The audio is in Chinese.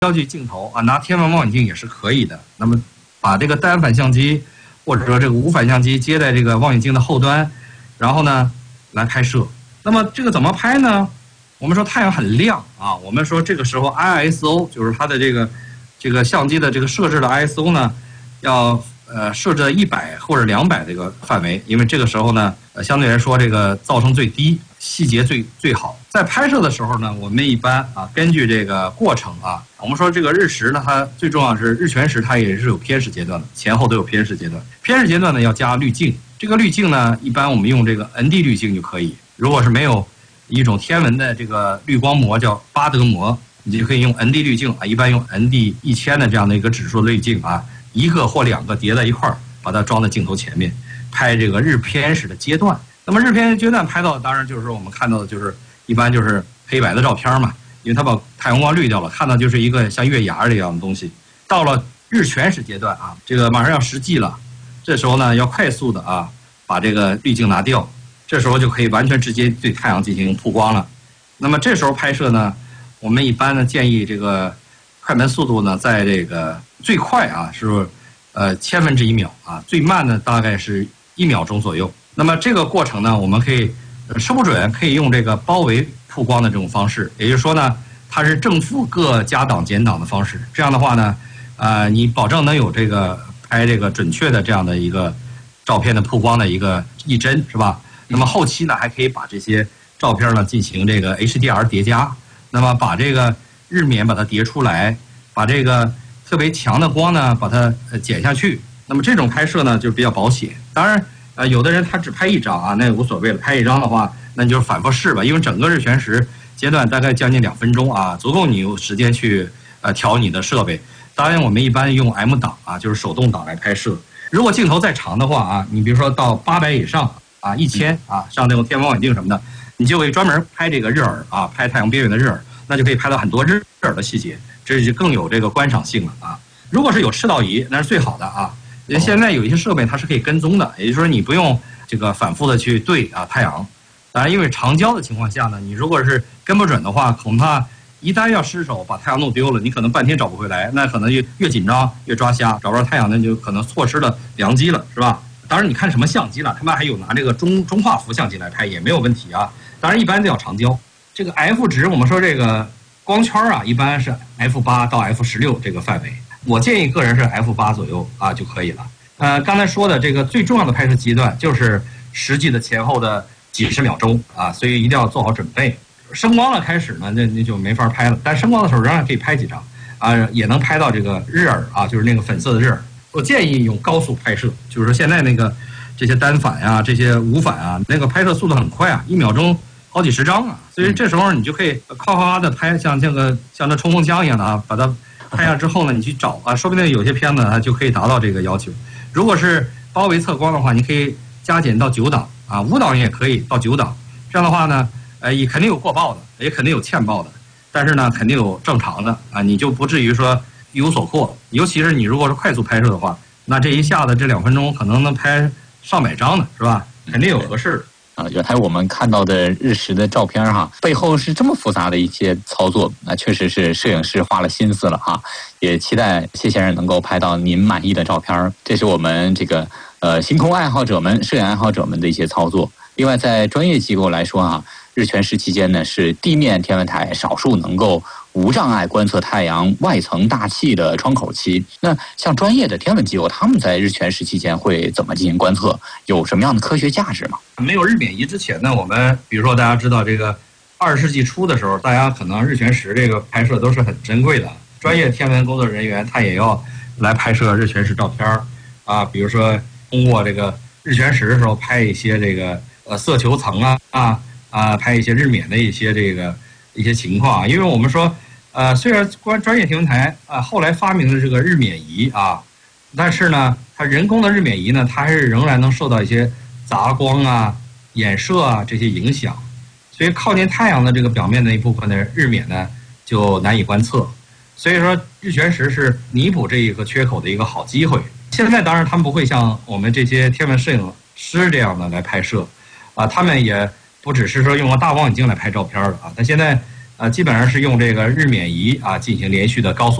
焦距镜头啊，拿天文望远镜也是可以的。那么把这个单反相机或者说这个无反相机接在这个望远镜的后端，然后呢来拍摄。那么这个怎么拍呢？我们说太阳很亮啊，我们说这个时候 ISO 就是它的这个相机的这个设置的 ISO 呢，要设置在100或者200这个范围，因为这个时候呢，相对来说这个噪声最低，细节最好。在拍摄的时候呢，我们一般啊，根据这个过程啊，我们说这个日食呢，它最重要是日全食，它也是有偏食阶段的，前后都有偏食阶段。偏食阶段呢要加滤镜，这个滤镜呢，一般我们用这个 ND 滤镜就可以。如果是没有一种天文的这个滤光膜叫巴德膜，你就可以用 ND 滤镜啊，一般用 ND 1000的这样的一个指数的滤镜啊。1个或2个叠在一块儿，把它装在镜头前面，拍这个日偏食的阶段。那么日偏食阶段拍到，当然就是说我们看到的就是一般就是黑白的照片嘛，因为它把太阳光滤掉了，看到就是一个像月牙这样的东西。到了日全食阶段啊，这个马上要实际了，这时候呢要快速的啊把这个滤镜拿掉，这时候就可以完全直接对太阳进行曝光了。那么这时候拍摄呢，我们一般呢建议这个快门速度呢在这个最快啊是千分之1秒啊，最慢呢大概是1秒钟左右。那么这个过程呢，我们可以说不准可以用这个包围曝光的这种方式，也就是说呢，它是正负各加档减档的方式。这样的话呢，你保证能有这个拍这个准确的这样的一个照片的曝光的一帧，是吧？那么后期呢，还可以把这些照片呢进行这个 HDR 叠加，那么把这个日冕把它叠出来，把这个特别强的光呢把它减下去。那么这种拍摄呢就比较保险。当然有的人他只拍1张啊，那也无所谓了。拍1张的话，那你就反复试吧，因为整个日全食阶段大概将近2分钟啊，足够你有时间去调你的设备。当然我们一般用 M 档啊，就是手动档来拍摄。如果镜头再长的话啊，你比如说到800以上啊，1000啊，上这种天文望远镜什么的，你就可以专门拍这个日珥啊，拍太阳边缘的日珥，那就可以拍到很多日珥的细节，这就更有这个观赏性了啊。如果是有赤道仪，那是最好的啊。现在有一些设备它是可以跟踪的，也就是说你不用这个反复的去对啊太阳。当然，因为长焦的情况下呢，你如果是跟不准的话，恐怕一旦要失手把太阳弄丢了，你可能半天找不回来，那可能越紧张越抓瞎，找不着太阳，那就可能错失了良机了，是吧？当然，你看什么相机了，他们还有拿这个中画幅相机来拍也没有问题啊。当然，一般都要长焦。这个 F 值，我们说这个光圈啊，一般是 F8到 F16这个范围。我建议个人是 F8左右啊就可以了。刚才说的这个最重要的拍摄阶段就是实际的前后的几十秒钟啊，所以一定要做好准备。升光了开始呢，那就没法拍了。但升光的时候仍然可以拍几张啊，也能拍到这个日珥啊，就是那个粉色的日珥。我建议用高速拍摄，就是说现在那个这些单反呀、这些无反啊，那个拍摄速度很快啊，1秒钟好几十张啊，所以这时候你就可以夸夸的拍，像那冲锋枪一样的啊，把它拍下之后呢，你去找啊，说不定有些片子它就可以达到这个要求。如果是包围测光的话，你可以加减到9档啊，5档也可以到9档。这样的话呢，也肯定有过曝的，也肯定有欠曝的，但是呢，肯定有正常的啊，你就不至于说一无所获。尤其是你如果是快速拍摄的话，那这一下子这2分钟可能能拍上百张呢，是吧？肯定有合适的。 原来我们看到的日食的照片哈，背后是这么复杂的一些操作，那确实是摄影师花了心思了哈。也期待谢先生能够拍到您满意的照片，这是我们这个星空爱好者们、摄影爱好者们的一些操作。另外，在专业机构来说啊，日全食期间呢是地面天文台少数能够无障碍观测太阳外层大气的窗口期。那像专业的天文机构，他们在日全食期间会怎么进行观测？有什么样的科学价值吗？ 没有日冕仪之前呢，我们比如说大家知道这个20世纪初的时候，大家可能日全食这个拍摄都是很珍贵的，专业天文工作人员他也要来拍摄日全食照片啊，比如说通过这个日全食的时候拍一些这个色球层拍一些日冕的一些情况啊。因为我们说虽然专业天文台后来发明了这个日冕仪啊，但是呢它人工的日冕仪呢，它还是仍然能受到一些杂光啊、衍射啊这些影响，所以靠近太阳的这个表面的一部分的日冕呢就难以观测。所以说日全食是弥补这一个缺口的一个好机会。现在当然他们不会像我们这些天文摄影师这样的来拍摄啊，他们也不只是说用个大望远镜来拍照片了啊，他现在基本上是用这个日冕仪进行连续的高速